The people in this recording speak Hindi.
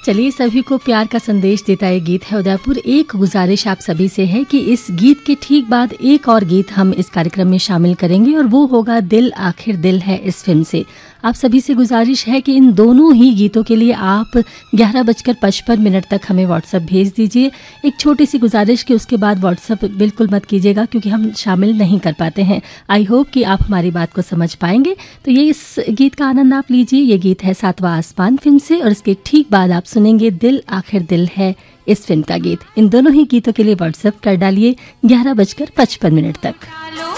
चलिए, सभी को प्यार का संदेश देता है गीत है उदयपुर। एक गुजारिश आप सभी से है कि इस गीत के ठीक बाद एक और गीत हम इस कार्यक्रम में शामिल करेंगे और वो होगा दिल आखिर दिल है इस फिल्म से। आप सभी से गुजारिश है कि इन दोनों ही गीतों के लिए आप 11:55 तक हमें व्हाट्सएप भेज दीजिए। एक छोटी सी गुजारिश कि उसके बाद व्हाट्सएप बिल्कुल मत कीजिएगा क्योंकि हम शामिल नहीं कर पाते हैं। आई होप कि आप हमारी बात को समझ पाएंगे। तो ये इस गीत का आनंद आप लीजिए। ये गीत है सातवां आसमान फिल्म से और इसके ठीक बाद आप सुनेंगे दिल आखिर दिल है इस फिल्म का गीत। इन दोनों ही गीतों के लिए व्हाट्सएप कर डालिए 11:55 तक।